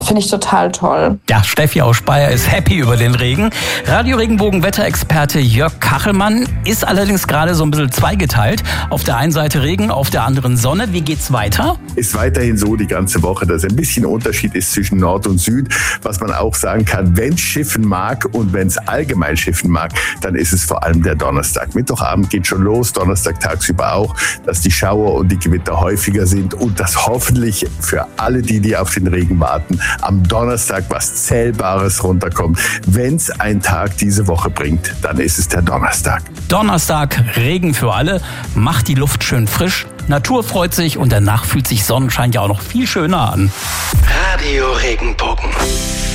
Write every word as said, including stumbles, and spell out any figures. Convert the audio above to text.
Finde ich total toll. Ja, Steffi aus Speyer ist happy über den Regen. Radio-Regenbogen-Wetterexperte Jörg Kachelmann ist allerdings gerade so ein bisschen zweigeteilt. Auf der einen Seite Regen, auf der anderen Sonne. Wie geht's weiter? Ist weiterhin so die ganze Woche, dass ein bisschen Unterschied ist zwischen Nord und Süd. Was man auch sagen kann, wenn es schiffen mag und wenn es allgemein schiffen mag, dann ist es vor allem der Donnerstag. Mittwochabend geht schon los, Donnerstag tagsüber auch, dass die Schauer und die Gewitter häufiger sind und dass hoffentlich für alle die, die auf den Regen warten, am Donnerstag was Zählbares runterkommt. Wenn es ein Tag diese Woche bringt, dann ist es der Donnerstag. Donnerstag, Regen für alle, macht die Luft schön frisch, Natur freut sich und danach fühlt sich Sonnenschein ja auch noch viel schöner an. Radio Regenbogen.